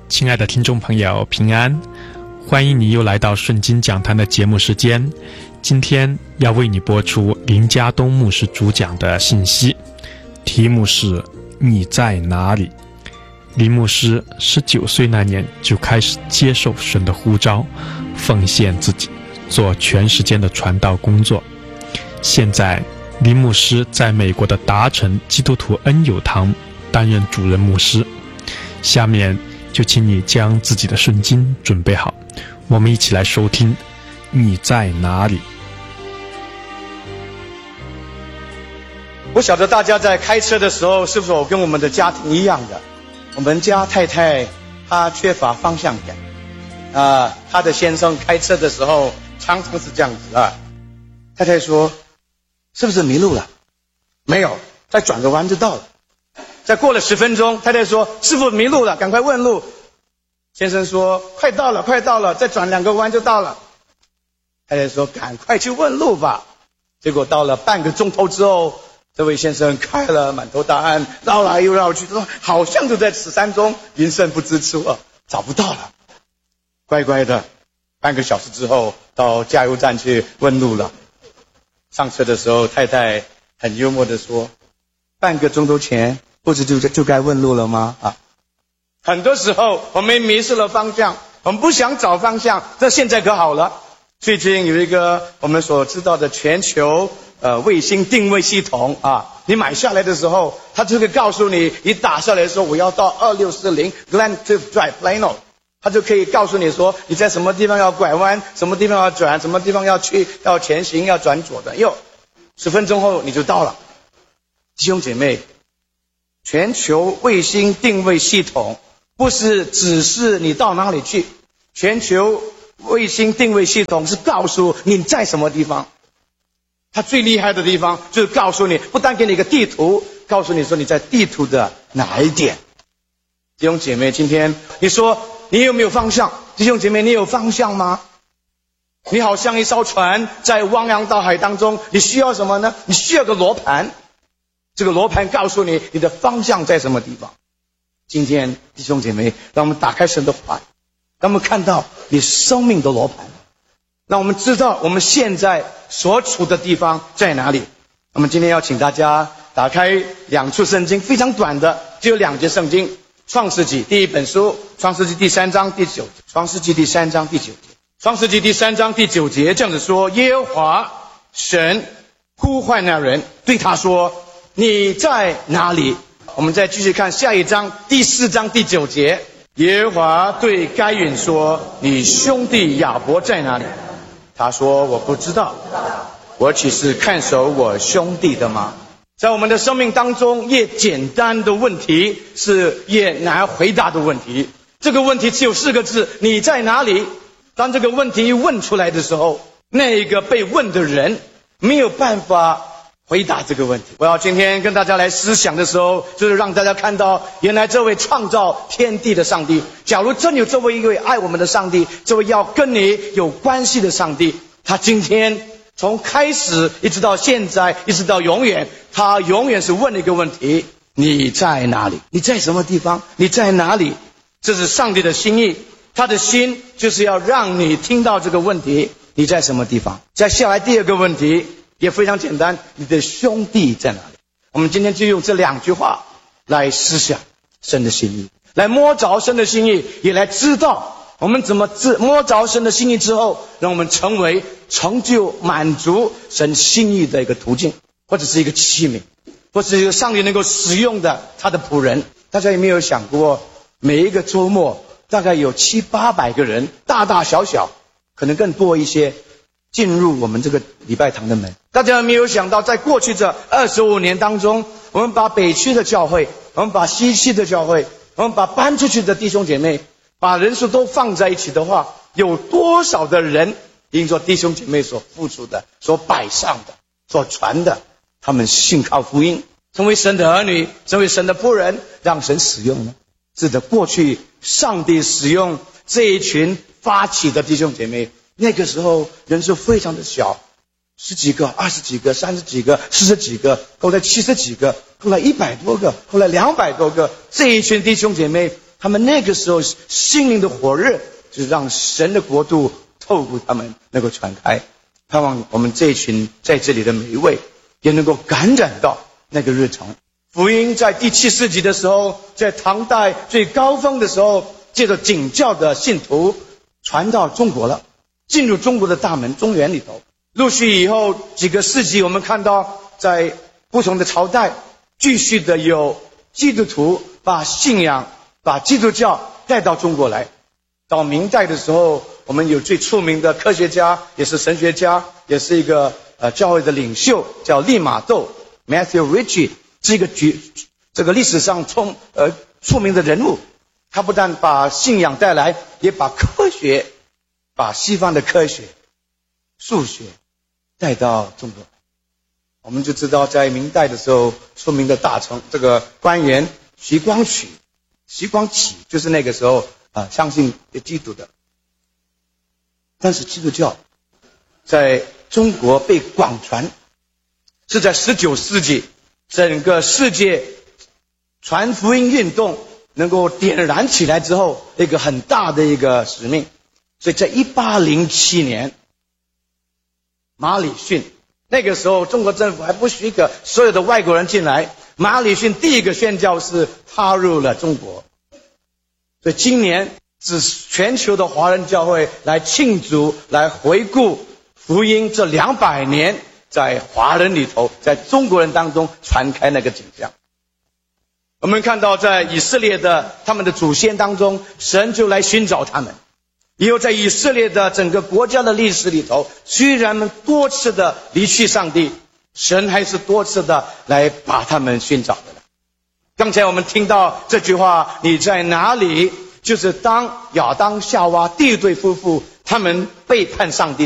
亲爱的听众朋友，平安！欢迎你又来到圣经讲坛的节目时间。今天要为你播出林家东牧师主讲的信息，题目是你在哪里？林牧师19岁那年就开始接受神的呼召，奉献自己，做全时间的传道工作。现在林牧师在美国的达城基督徒恩友堂担任主任牧师。下面就请你将自己的圣经准备好，我们一起来收听你在哪里。 不晓得大家在开车的时候是否跟我们的家庭一样的，我们家太太她缺乏方向感她的先生开车的时候常常是这样子太太说是不是迷路了？没有，再转个弯就到了。再过了10分钟，太太说师傅迷路了，赶快问路。先生说快到了快到了，再转2个弯就到了。太太说赶快去问路吧。结果到了半个钟头之后，这位先生开了满头大汗，绕来又绕去，说好像就在此山中，云深不知处找不到了。乖乖的半个小时之后到加油站去问路了。上车的时候，太太很幽默的说，半个钟头前不是就该问路了吗？很多时候我们迷失了方向，我们不想找方向。这现在可好了，最近有一个我们所知道的全球卫星定位系统你买下来的时候，它就会告诉你，你打下来的时候我要到2640 Glencliff Drive Plano， 它就可以告诉你说你在什么地方要拐弯，什么地方要转，什么地方要去，要前行，要转左的。10分钟后你就到了。弟兄姐妹，全球卫星定位系统不是指示你到哪里去，全球卫星定位系统是告诉你在什么地方。它最厉害的地方就是告诉你，不但给你一个地图，告诉你说你在地图的哪一点。弟兄姐妹，今天你说你有没有方向？弟兄姐妹，你有方向吗？你好像一艘船在汪洋大海当中，你需要什么呢？你需要个罗盘，这个罗盘告诉你你的方向在什么地方。今天弟兄姐妹，让我们打开神的话语，让我们看到你生命的罗盘，让我们知道我们现在所处的地方在哪里。那么今天要请大家打开2处圣经，非常短的，只有2节圣经。创世纪第1本书，创世纪第3章第9节，创世纪第3章第9节，创世纪第3章第9节这样子说，耶和华神呼唤那人，对他说你在哪里？我们再继续看下一章第4章第9节，耶和华对该隐说，你兄弟亚伯在哪里？他说我不知道，我岂是看守我兄弟的吗？在我们的生命当中，越简单的问题是越难回答的问题。这个问题只有4个字，你在哪里？当这个问题问出来的时候，那个被问的人没有办法回答这个问题。我要今天跟大家来思想的时候，就是让大家看到，原来这位创造天地的上帝，假如真有这位一位爱我们的上帝，这位要跟你有关系的上帝，他今天从开始一直到现在，一直到永远，他永远是问一个问题，你在哪里？你在什么地方？你在哪里？这是上帝的心意，他的心就是要让你听到这个问题，你在什么地方？再下来第2个问题也非常简单，你的兄弟在哪里？我们今天就用这2句话来思想神的心意，来摸着神的心意，也来知道我们怎么摸着神的心意之后，让我们成为成就满足神心意的一个途径，或者是一个器皿，或者是一个上帝能够使用的他的仆人。大家有没有想过，每一个周末大概有700-800个人，大大小小可能更多一些，进入我们这个礼拜堂的门。大家有没有想到，在过去这25年当中，我们把北区的教会，我们把西区的教会，我们把搬出去的弟兄姐妹，把人数都放在一起的话，有多少的人因着弟兄姐妹所付出的，所摆上的，所传的，他们信靠福音，成为神的儿女，成为神的仆人，让神使用呢？是的，过去上帝使用这一群发起的弟兄姐妹，那个时候人数非常的小，10几个、20几个、30几个、40几个，后来70几个，后来100多个，后来200多个。这一群弟兄姐妹他们那个时候心灵的火热，就是让神的国度透过他们能够传开。盼望我们这一群在这里的每一位也能够感染到那个热诚。福音在第7世纪的时候，在唐代最高峰的时候，借着景教的信徒传到中国了，进入中国的大门中原里头。陆续以后几个世纪，我们看到在不同的朝代继续的有基督徒把信仰把基督教带到中国来。到明代的时候，我们有最出名的科学家，也是神学家，也是一个教会的领袖，叫利玛窦 Matthew Ricci， 这个历史上出名的人物。他不但把信仰带来，也把科学，把西方的科学数学带到中国。我们就知道在明代的时候，出名的大臣这个官员徐光启就是那个时候相信基督的。但是基督教在中国被广传，是在19世纪整个世界传福音运动能够点燃起来之后，一个很大的一个使命。所以在1807年，马礼逊，那个时候中国政府还不许可所有的外国人进来，马礼逊第一个宣教士踏入了中国。所以今年是全球的华人教会来庆祝，来回顾福音这200年在华人里头，在中国人当中传开那个景象。我们看到在以色列的他们的祖先当中，神就来寻找他们。以后在以色列的整个国家的历史里头，虽然们多次的离弃上帝，神还是多次的来把他们寻找的。刚才我们听到这句话，你在哪里？就是当亚当夏娃第一对夫妇他们背叛上帝